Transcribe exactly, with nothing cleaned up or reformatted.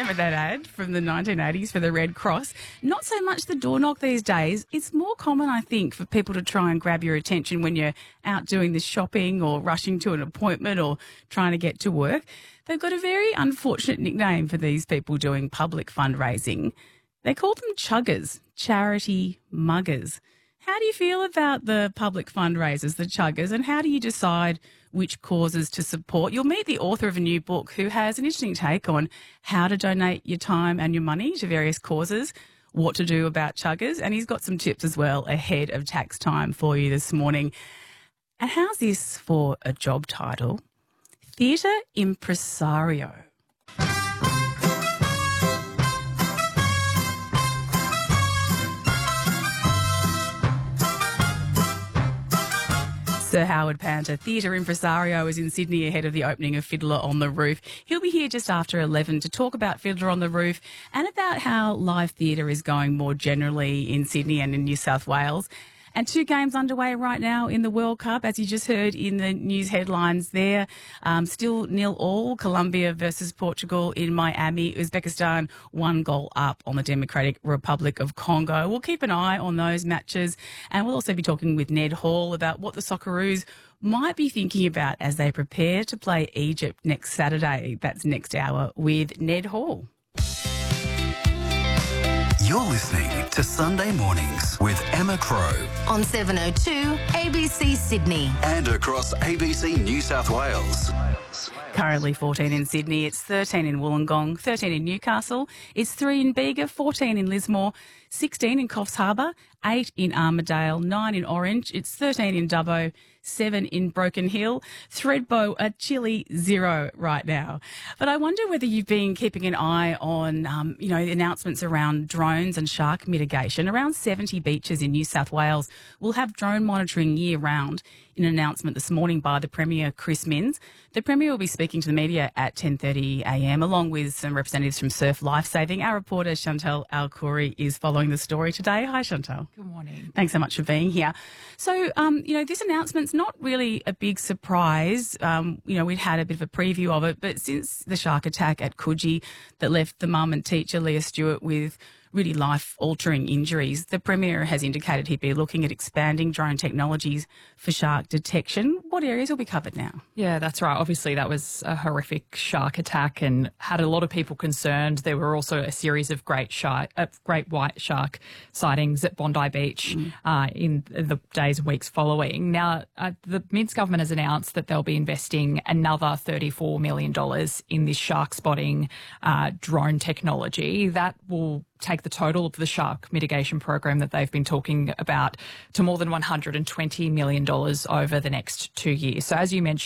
remember that ad from the nineteen eighties for the Red Cross? Not so much the door knock these days. It's more common, I think, for people to try and grab your attention when you're out doing the shopping or rushing to an appointment or trying to get to work. They've got a very unfortunate nickname for these people doing public fundraising. They call them chuggers, charity muggers. How do you feel about the public fundraisers, the chuggers, and how do you decide which causes to support? You'll meet the author of a new book who has an interesting take on how to donate your time and your money to various causes, what to do about chuggers, and he's got some tips as well ahead of tax time for you this morning. And how's this for a job title? Theatre impresario. Sir Howard Panter, theatre impresario, is in Sydney ahead of the opening of Fiddler on the Roof. He'll be here just after eleven to talk about Fiddler on the Roof and about how live theatre is going more generally in Sydney and in New South Wales. And two games underway right now in the World Cup, as you just heard in the news headlines there. Um, still nil all, Colombia versus Portugal in Miami. Uzbekistan one goal up on the Democratic Republic of Congo. We'll keep an eye on those matches, and we'll also be talking with Ned Hall about what the Socceroos might be thinking about as they prepare to play Egypt next Saturday. That's next hour with Ned Hall. You're listening to Sunday Mornings with Emma Crow on seven oh two A B C Sydney and across A B C New South Wales. Currently fourteen in Sydney, it's thirteen in Wollongong, thirteen in Newcastle, it's three in Bega, fourteen in Lismore, sixteen in Coffs Harbour, eight in Armidale, nine in Orange, it's thirteen in Dubbo, seven in Broken Hill, Thredbo a chilly zero right now. But I wonder whether you've been keeping an eye on, um, you know, announcements around drones and shark mitigation. Around seventy beaches in New South Wales will have drone monitoring year round. In an announcement this morning by the Premier, Chris Minns. The Premier will be speaking to the media at ten thirty a m, along with some representatives from Surf Lifesaving. Our reporter, Chantal Al-Khoury, is following the story today. Hi, Chantal. Good morning. Thanks so much for being here. So, um, you know, this announcement's not really a big surprise. Um, you know, we'd had a bit of a preview of it, but since the shark attack at Coogee that left the mum and teacher, Leah Stewart, with really life-altering injuries, the Premier has indicated he'd be looking at expanding drone technologies for shark detection. What areas will be covered now? Yeah, that's right. Obviously, that was a horrific shark attack and had a lot of people concerned. There were also a series of great shark, uh, great white shark sightings at Bondi Beach mm. uh, in the days and weeks following. Now, uh, the Minns government has announced that they'll be investing another thirty-four million dollars in this shark spotting uh, drone technology. That will take the total of the shark mitigation program that they've been talking about to more than one hundred twenty million dollars over the next two years. So as you mentioned,